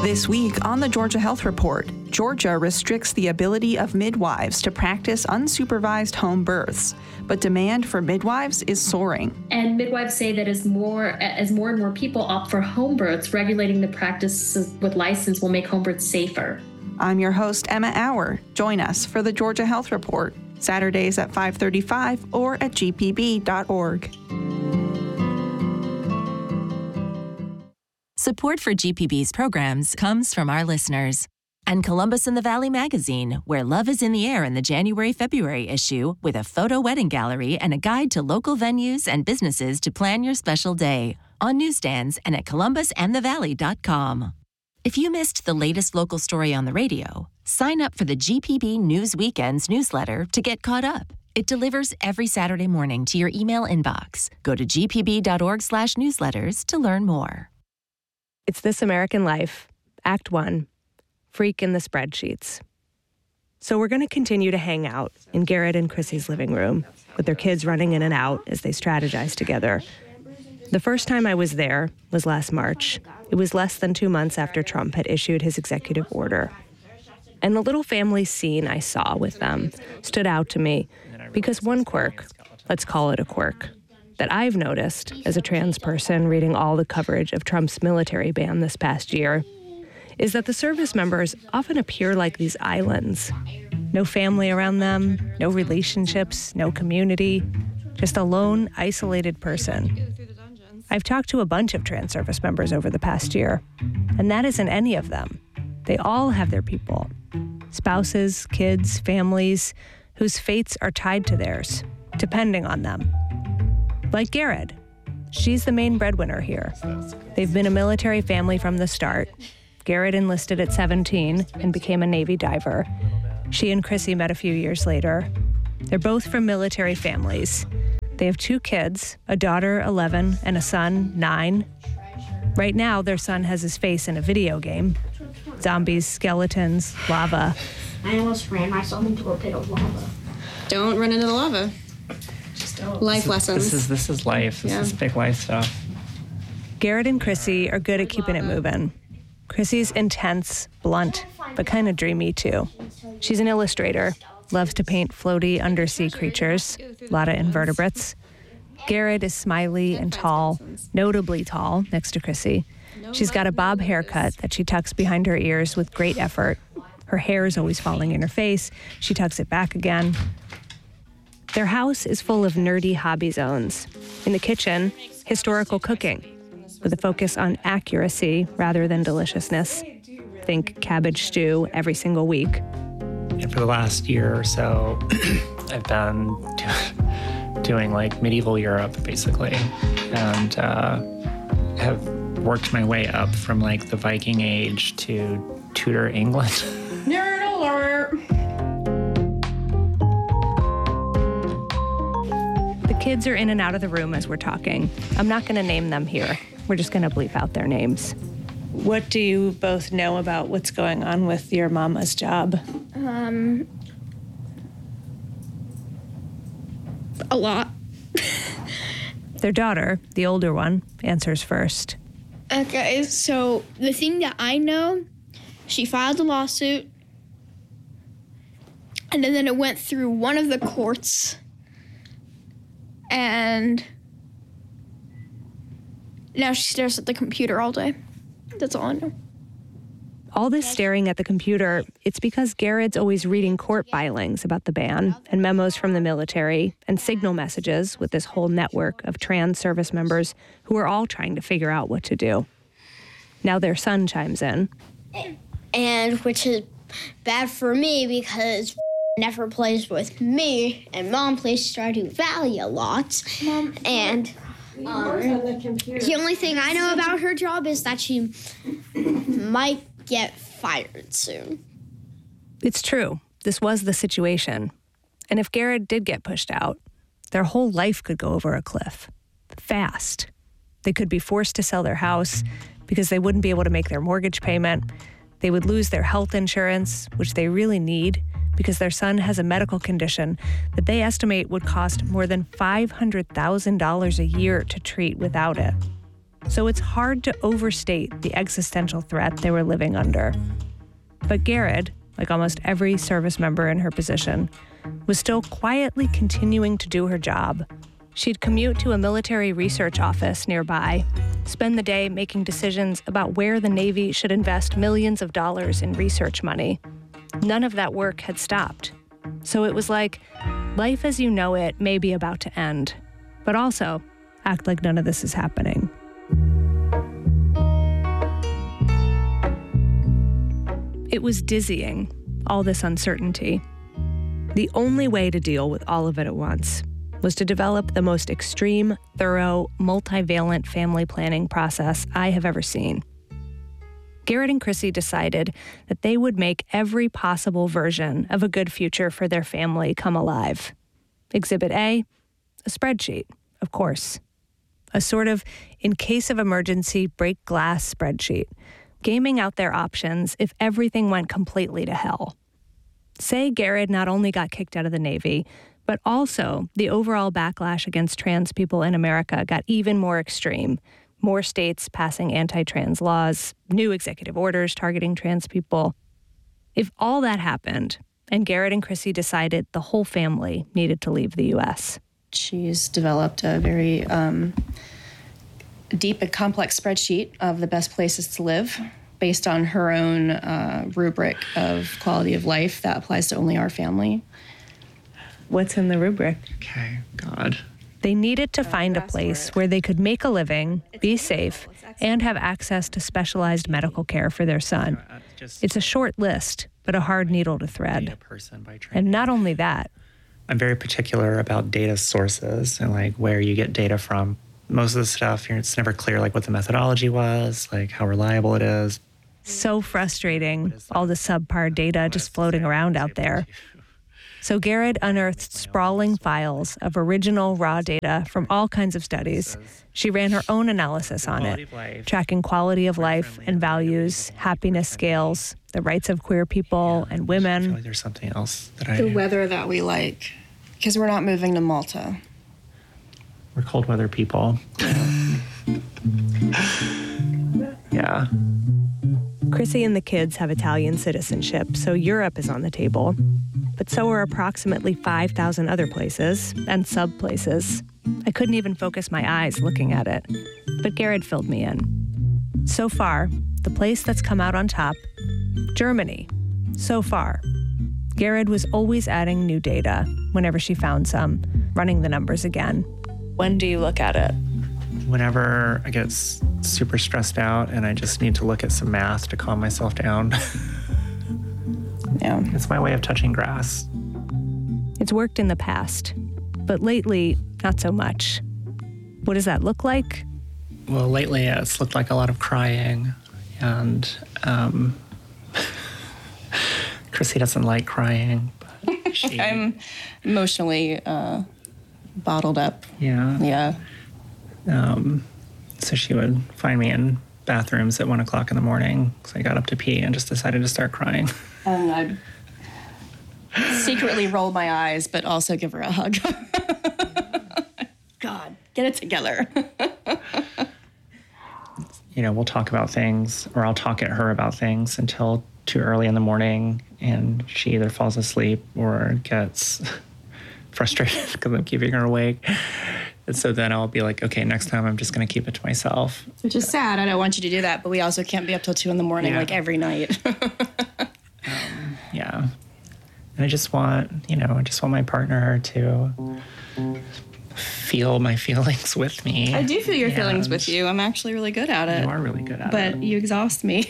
This week on the Georgia Health Report, Georgia restricts the ability of midwives to practice unsupervised home births, but demand for midwives is soaring. And midwives say that as more and more people opt for home births, regulating the practice with license will make home births safer. I'm your host, Emma Auer. Join us for the Georgia Health Report, Saturdays at 5:35 or at gpb.org. Support for GPB's programs comes from our listeners. And Columbus in the Valley magazine, where love is in the air in the January-February issue with a photo wedding gallery and a guide to local venues and businesses to plan your special day. On newsstands and at columbusandthevalley.com. If you missed the latest local story on the radio, sign up for the GPB News Weekends newsletter to get caught up. It delivers every Saturday morning to your email inbox. Go to gpb.org/newsletters to learn more. It's This American Life, Act 1, Freak in the Spreadsheets. So we're going to continue to hang out in Garrett and Chrissy's living room, with their kids running in and out as they strategize together. The first time I was there was last March. It was less than 2 months after Trump had issued his executive order. And the little family scene I saw with them stood out to me because one quirk, let's call it a quirk, that I've noticed as a trans person reading all the coverage of Trump's military ban this past year is that the service members often appear like these islands. No family around them, no relationships, no community, just a lone, isolated person. I've talked to a bunch of trans service members over the past year, and that isn't any of them. They all have their people, spouses, kids, families, whose fates are tied to theirs, depending on them. Like Garrett. She's the main breadwinner here. They've been a military family from the start. Garrett enlisted at 17 and became a Navy diver. She and Chrissy met a few years later. They're both from military families. They have 2 kids, a daughter, 11, and a son, 9. Right now, their son has his face in a video game. Zombies, skeletons, lava. I almost ran myself into a pit of lava. Don't run into the lava. Life lessons. This is life. This is big life stuff. Garrett and Chrissy are good at keeping it moving. Chrissy's intense, blunt, but kind of dreamy too. She's an illustrator, loves to paint floaty undersea creatures, a lot of invertebrates. Garrett is smiley and tall, notably tall next to Chrissy. She's got a bob haircut that she tucks behind her ears with great effort. Her hair is always falling in her face. She tucks it back again. Their house is full of nerdy hobby zones. In the kitchen, historical cooking, with a focus on accuracy rather than deliciousness. Think cabbage stew every single week. And for the last year or so, I've been doing like medieval Europe, basically, and have worked my way up from like the Viking Age to Tudor England. Nerd alert! The kids are in and out of the room as we're talking. I'm not going to name them here. We're just going to bleep out their names. What do you both know about what's going on with your mama's job? A lot. Their daughter, the older one, answers first. Okay, so the thing that I know, she filed a lawsuit, and then it went through one of the courts, and now she stares at the computer all day. That's all I know. All this staring at the computer, it's because Garrett's always reading court filings about the ban and memos from the military and signal messages with this whole network of trans service members who are all trying to figure out what to do. Now their son chimes in. And which is bad for me because never plays with me and Mom plays Stardew Valley a lot. And the only thing I know about her job is that she might get fired soon. It's true. This was the situation. And if Garrett did get pushed out, their whole life could go over a cliff. Fast. They could be forced to sell their house because they wouldn't be able to make their mortgage payment. They would lose their health insurance, which they really need because their son has a medical condition that they estimate would cost more than $500,000 a year to treat without it. so it's hard to overstate the existential threat they were living under. But Garrett, like almost every service member in her position, was still quietly continuing to do her job. She'd commute to a military research office nearby, spend the day making decisions about where the Navy should invest millions of dollars in research money. None of that work had stopped. So it was like, life as you know it may be about to end, but also act like none of this is happening. It was dizzying, all this uncertainty. The only way to deal with all of it at once was to develop the most extreme, thorough, multivalent family planning process I have ever seen. Garrett and Chrissy decided that they would make every possible version of a good future for their family come alive. Exhibit A, a spreadsheet, of course. A sort of in case of emergency break glass spreadsheet, gaming out their options if everything went completely to hell. Say Garrett not only got kicked out of the Navy, but also the overall backlash against trans people in America got even more extreme. More states passing anti-trans laws, new executive orders targeting trans people. If all that happened, and Garrett and Chrissy decided the whole family needed to leave the U.S. She's developed a very deep and complex spreadsheet of the best places to live based on her own rubric of quality of life that applies to only our family. What's in the rubric? Okay, God. They needed to find a place where they could make a living, be safe, and have access to specialized medical care for their son. It's a short list, but a hard needle to thread. And not only that, I'm very particular about data sources and like where you get data from. Most of the stuff, it's never clear like what the methodology was, like how reliable it is. So frustrating, all the subpar data just floating around out there. So Garrett unearthed sprawling files of original raw data from all kinds of studies. She ran her own analysis on it, tracking quality of life and values, happiness scales, the rights of queer people and women. I feel like there's something else that The weather that we like, because we're not moving to Malta. We're cold weather people. Yeah. Chrissy and the kids have Italian citizenship, so Europe is on the table. But so are approximately 5,000 other places and sub-places. I couldn't even focus my eyes looking at it. But Garrett filled me in. So far, the place that's come out on top, Germany. So far. Garrett was always adding new data whenever she found some, running the numbers again. When do you look at it? Whenever I get super stressed out and I just need to look at some math to calm myself down. Yeah. It's my way of touching grass. It's worked in the past, but lately, not so much. What does that look like? Well, lately it's looked like a lot of crying, and Chrissy doesn't like crying. But I'm emotionally bottled up. Yeah. Yeah. So she would find me in bathrooms at 1 o'clock in the morning because I got up to pee and just decided to start crying. And I'd secretly roll my eyes, but also give her a hug. God, get it together. We'll talk about things, or I'll talk at her about things until too early in the morning, and she either falls asleep or gets frustrated because I'm keeping her awake. And so then I'll be like, okay, next time I'm just going to keep it to myself. Which is sad. I don't want you to do that, but we also can't be up till 2 in the morning, like every night. Yeah. And I just want my partner to feel my feelings with me. I do feel your feelings with you. I'm actually really good at it. You are really good at it. But you exhaust me.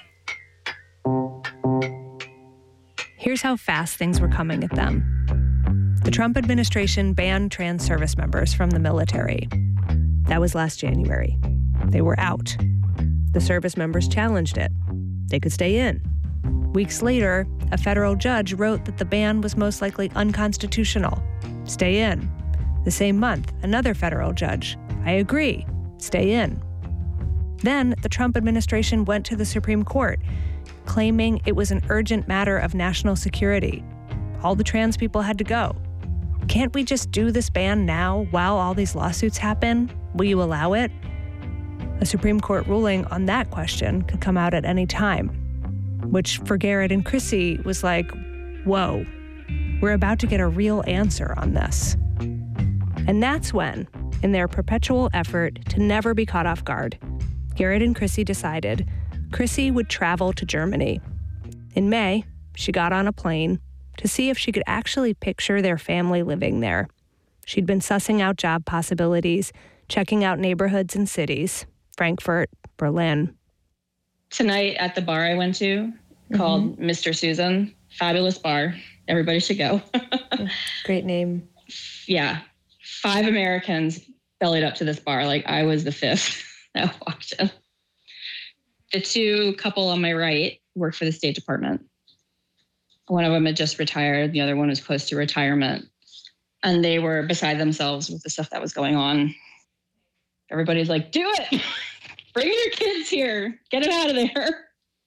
Here's how fast things were coming at them. The Trump administration banned trans service members from the military. That was last January. They were out. The service members challenged it. They could stay in. Weeks later, a federal judge wrote that the ban was most likely unconstitutional. Stay in. The same month, another federal judge. I agree. Stay in. Then the Trump administration went to the Supreme Court, claiming it was an urgent matter of national security. All the trans people had to go. Can't we just do this ban now while all these lawsuits happen? Will you allow it? A Supreme Court ruling on that question could come out at any time, which for Garrett and Chrissy was like, whoa, we're about to get a real answer on this. And that's when, in their perpetual effort to never be caught off guard, Garrett and Chrissy decided Chrissy would travel to Germany. In May, she got on a plane to see if she could actually picture their family living there. She'd been sussing out job possibilities, checking out neighborhoods and cities, Frankfurt, Berlin. Tonight at the bar I went to, called Mr. Susan, fabulous bar. Everybody should go. Great name. Yeah. 5 Americans bellied up to this bar. Like I was the 5th that walked in. The 2 couple on my right worked for the State Department. One of them had just retired. The other one was close to retirement. And they were beside themselves with the stuff that was going on. Everybody's like, do it. Bring your kids here. Get it out of there.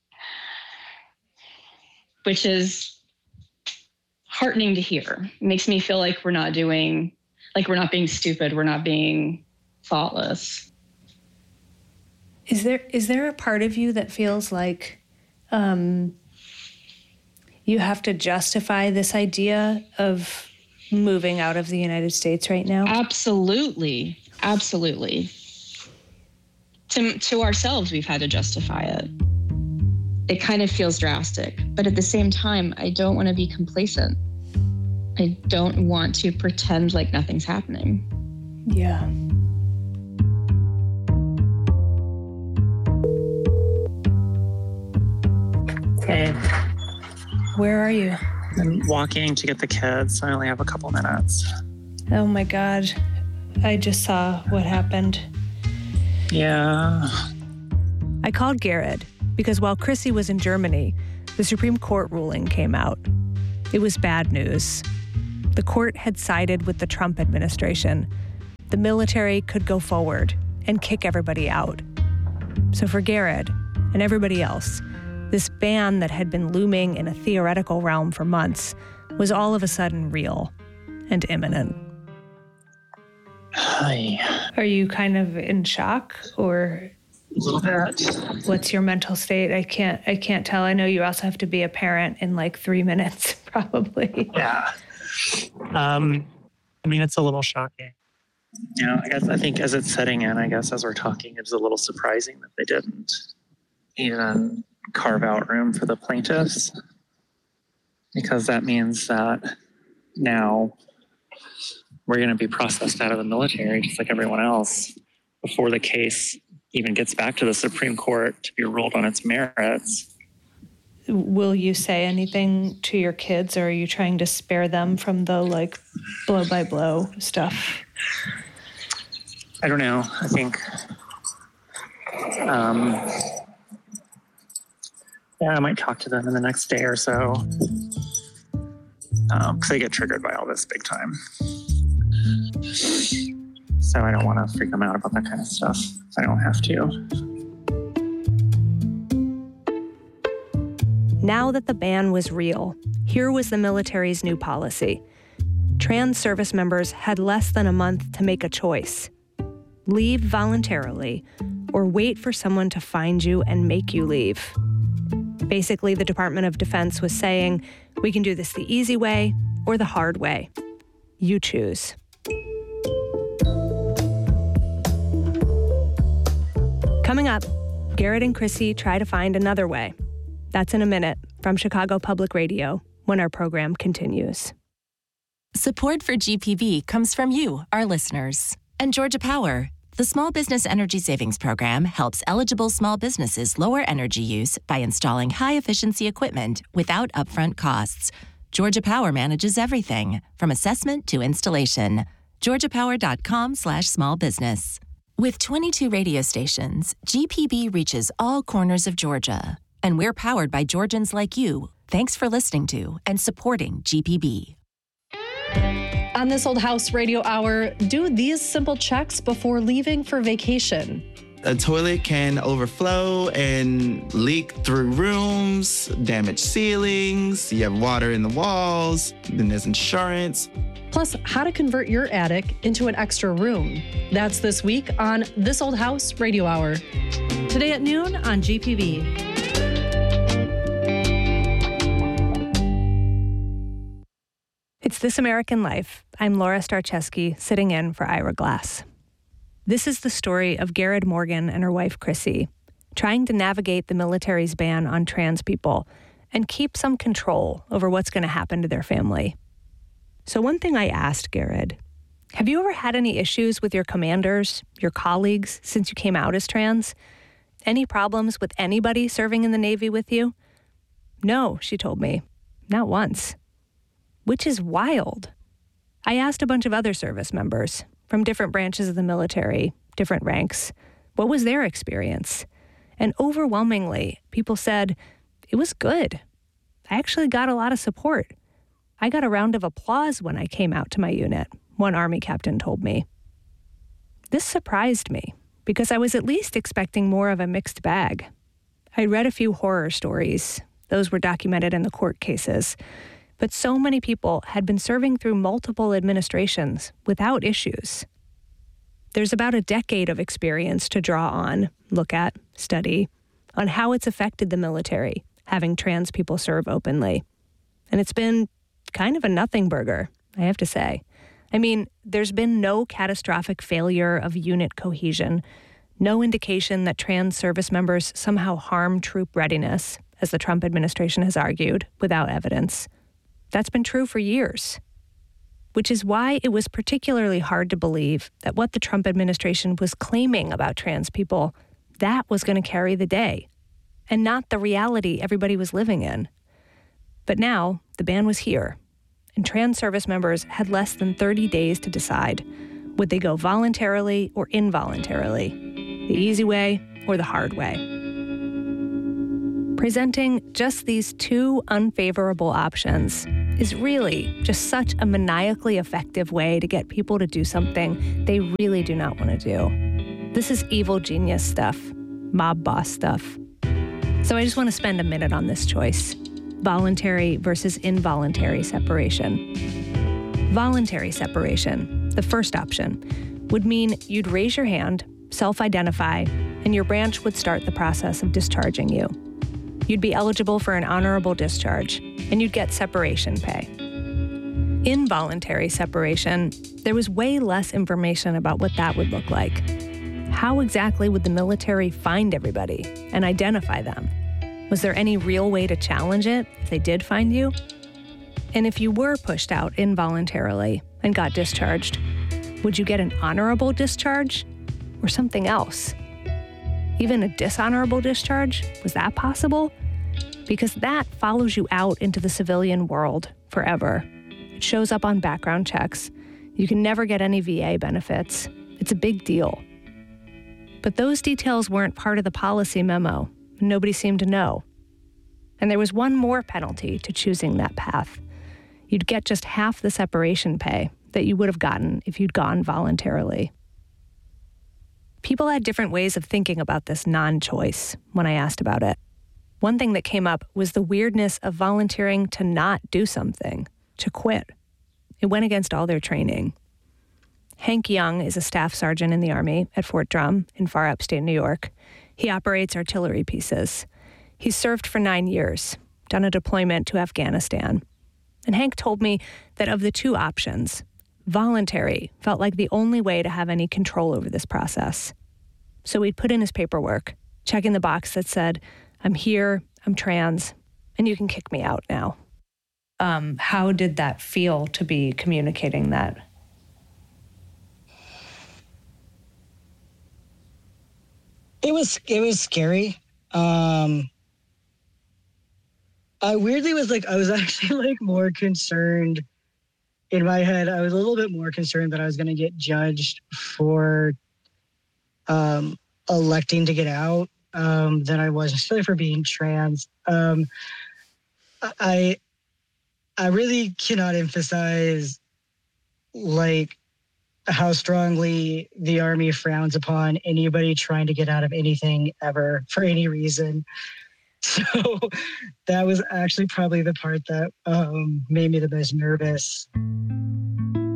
Which is heartening to hear. It makes me feel like we're not being stupid. We're not being thoughtless. Is there a part of you that feels like you have to justify this idea of moving out of the United States right now? Absolutely. Absolutely. To ourselves, we've had to justify it. It kind of feels drastic, but at the same time, I don't want to be complacent. I don't want to pretend like nothing's happening. Yeah. Hey. Where are you? I'm walking to get the kids. I only have a couple minutes. Oh my God. I just saw what happened. Yeah. I called Garrett because while Chrissy was in Germany, the Supreme Court ruling came out. It was bad news. The court had sided with the Trump administration. The military could go forward and kick everybody out. So for Garrett and everybody else, this ban that had been looming in a theoretical realm for months was all of a sudden real and imminent. Hi. Are you kind of in shock or A little bit. what's your mental state? I can't tell. I know you also have to be a parent in like 3 minutes, probably. Yeah. I mean, it's a little shocking. You know, I think as it's setting in, as we're talking, it's a little surprising that they didn't even carve out room for the plaintiffs, because that means that now we're going to be processed out of the military just like everyone else before the case even gets back to the Supreme Court to be ruled on its merits. Will you say anything to your kids, or are you trying to spare them from the like blow by blow stuff? I don't know. I think, I might talk to them in the next day or so, because they get triggered by all this big time. So I don't want to freak them out about that kind of stuff. I don't have to. Now that the ban was real, here was the military's new policy. Trans service members had less than a month to make a choice. Leave voluntarily, or wait for someone to find you and make you leave. Basically, the Department of Defense was saying, we can do this the easy way or the hard way. You choose. Coming up, Garrett and Chrissy try to find another way. That's in a minute from Chicago Public Radio when our program continues. Support for GPB comes from you, our listeners. And Georgia Power, the Small Business Energy Savings Program, helps eligible small businesses lower energy use by installing high-efficiency equipment without upfront costs. Georgia Power manages everything, from assessment to installation. GeorgiaPower.com/smallbusiness. With 22 radio stations, GPB reaches all corners of Georgia. And we're powered by Georgians like you. Thanks for listening to and supporting GPB. On This Old House Radio Hour, do these simple checks before leaving for vacation. A toilet can overflow and leak through rooms, damage ceilings, you have water in the walls, then there's insurance. Plus, how to convert your attic into an extra room. That's this week on This Old House Radio Hour. Today at noon on GPV. It's This American Life. I'm Laura Starcheski, sitting in for Ira Glass. This is the story of Garrett Morgan and her wife, Chrissy, trying to navigate the military's ban on trans people and keep some control over what's going to happen to their family. So one thing I asked Garrett, have you ever had any issues with your commanders, your colleagues, since you came out as trans? Any problems with anybody serving in the Navy with you? No, she told me, not once. Which is wild. I asked a bunch of other service members from different branches of the military, different ranks, what was their experience? And overwhelmingly, people said, it was good. I actually got a lot of support. I got a round of applause when I came out to my unit, one Army captain told me. This surprised me because I was at least expecting more of a mixed bag. I read a few horror stories. Those were documented in the court cases. But so many people had been serving through multiple administrations without issues. There's about a decade of experience to draw on, look at, study, on how it's affected the military, having trans people serve openly. And it's been kind of a nothing burger, I have to say. I mean, there's been no catastrophic failure of unit cohesion, no indication that trans service members somehow harm troop readiness, as the Trump administration has argued, without evidence. That's been true for years. Which is why it was particularly hard to believe that what the Trump administration was claiming about trans people, that was going to carry the day, and not the reality everybody was living in. But now, the ban was here, and trans service members had less than 30 days to decide. Would they go voluntarily or involuntarily? The easy way or the hard way? Presenting just these two unfavorable options is really just such a maniacally effective way to get people to do something they really do not want to do. This is evil genius stuff, mob boss stuff. So I just want to spend a minute on this choice. Voluntary versus involuntary separation. Voluntary separation, the first option, would mean you'd raise your hand, self-identify, and your branch would start the process of discharging you. You'd be eligible for an honorable discharge, and you'd get separation pay. Involuntary separation, there was way less information about what that would look like. How exactly would the military find everybody and identify them? Was there any real way to challenge it if they did find you? And if you were pushed out involuntarily and got discharged, would you get an honorable discharge or something else? Even a dishonorable discharge? Was that possible? Because that follows you out into the civilian world forever. It shows up on background checks. You can never get any VA benefits. It's a big deal. But those details weren't part of the policy memo. Nobody seemed to know. And there was one more penalty to choosing that path. You'd get just half the separation pay that you would have gotten if you'd gone voluntarily. People had different ways of thinking about this non-choice when I asked about it. One thing that came up was the weirdness of volunteering to not do something, to quit. It went against all their training. Hank Young is a staff sergeant in the Army at Fort Drum in far upstate New York. He operates artillery pieces. He's served for 9 years, done a deployment to Afghanistan. And Hank told me that of the two options, voluntary felt like the only way to have any control over this process. So he'd put in his paperwork, checking the box that said, I'm here, I'm trans, and you can kick me out now. How did that feel to be communicating that? It was scary. I weirdly was I was actually more concerned in my head. I was a little bit more concerned that I was going to get judged for electing to get out than I was necessarily for being trans. I really cannot emphasize how strongly the Army frowns upon anybody trying to get out of anything ever for any reason. So that was actually probably the part that made me the most nervous.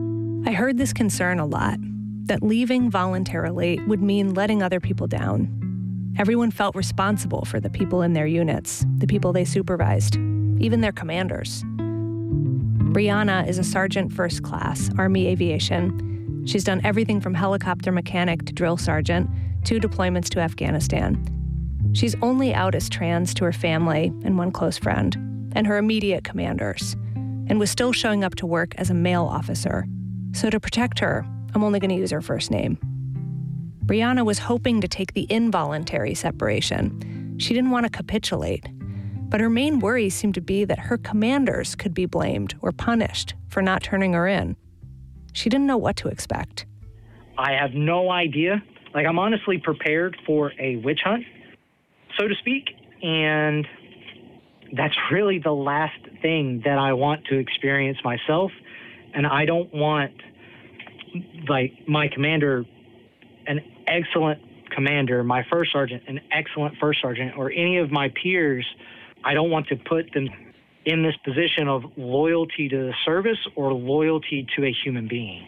I heard this concern a lot, that leaving voluntarily would mean letting other people down. Everyone felt responsible for the people in their units, the people they supervised, even their commanders. Brianna is a Sergeant First Class, Army Aviation. She's done everything from helicopter mechanic to drill sergeant, 2 deployments to Afghanistan. She's only out as trans to her family and one close friend, and her immediate commanders, and was still showing up to work as a male officer. So to protect her, I'm only going to use her first name. Brianna was hoping to take the involuntary separation. She didn't want to capitulate. But her main worry seemed to be that her commanders could be blamed or punished for not turning her in. She didn't know what to expect. I have no idea. I'm honestly prepared for a witch hunt, so to speak. And that's really the last thing that I want to experience myself. And I don't want, my commander, an excellent commander, my first sergeant, an excellent first sergeant, or any of my peers, I don't want to put them in this position of loyalty to the service or loyalty to a human being.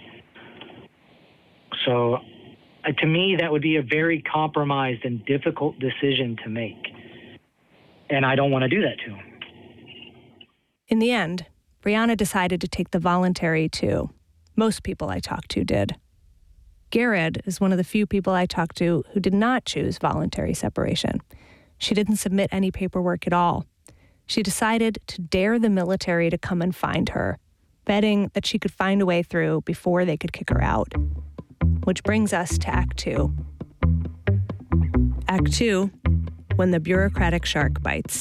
So to me, that would be a very compromised and difficult decision to make. And I don't want to do that to him. In the end, Brianna decided to take the voluntary too. Most people I talked to did. Garrett is one of the few people I talked to who did not choose voluntary separation. She didn't submit any paperwork at all. She decided to dare the military to come and find her, betting that she could find a way through before they could kick her out. Which brings us to Act 2. Act 2, when the bureaucratic shark bites.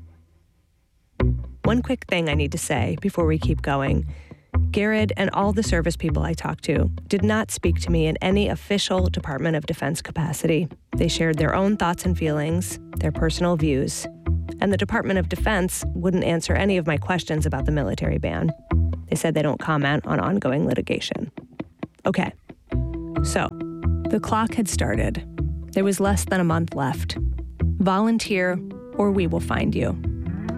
One quick thing I need to say before we keep going. Garrett and all the service people I talked to did not speak to me in any official Department of Defense capacity. They shared their own thoughts and feelings, their personal views, and the Department of Defense wouldn't answer any of my questions about the military ban. They said they don't comment on ongoing litigation. Okay, so the clock had started. There was less than a month left. Volunteer or we will find you.